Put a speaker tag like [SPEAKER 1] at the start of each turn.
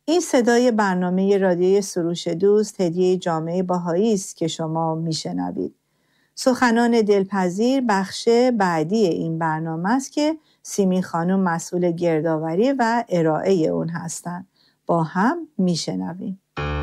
[SPEAKER 1] این صدای برنامه رادیوی سروش دوست، هدیه جامعه بهایی است که شما میشنوید. سخنان دلپذیر بخش بعدی این برنامه است که سیمین خانم مسئول گردآوری و ارائه اون هستند. با هم میشنویم.